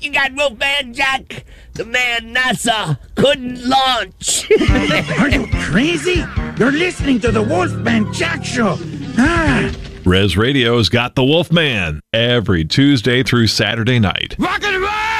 you got Wolfman Jack, the man NASA couldn't launch. Are you crazy? You're listening to the Wolfman Jack Show. Res Radio's got the Wolfman every Tuesday through Saturday night. Rock and roll!